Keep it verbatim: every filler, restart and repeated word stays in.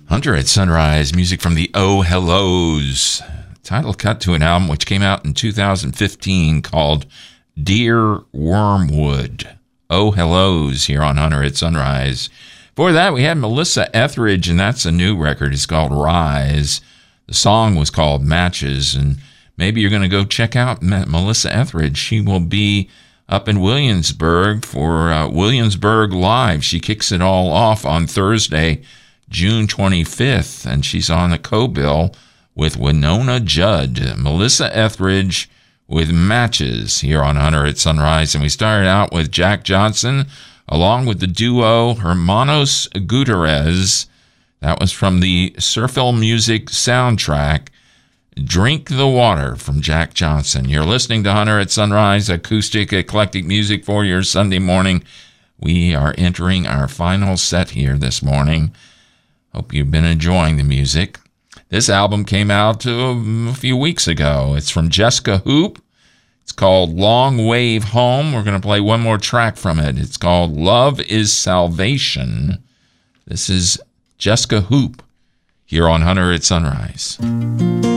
Hunter at Sunrise, music from the Oh Hellos. Title cut to an album which came out in two thousand fifteen called Dear Wormwood. Oh Hellos here on Hunter at Sunrise. Before that, we had Melissa Etheridge, and that's a new record. It's called Rise. The song was called Matches, and maybe you're going to go check out Melissa Etheridge. She will be up in Williamsburg for uh, Williamsburg Live. She kicks it all off on Thursday, June twenty-fifth, and she's on the co-bill with Winona Judd. Melissa Etheridge with Matches here on Hunter at Sunrise. And we started out with Jack Johnson along with the duo Hermanos Gutierrez. That was from the Surfil Music soundtrack, Drink the Water from Jack Johnson. You're listening to Hunter at Sunrise, acoustic, eclectic music for your Sunday morning. We are entering our final set here this morning. Hope you've been enjoying the music. This album came out a few weeks ago. It's from Jessica Hoop. It's called Long Wave Home. We're going to play one more track from it. It's called Love is Salvation. This is Jessica Hoop here on Hunter at Sunrise.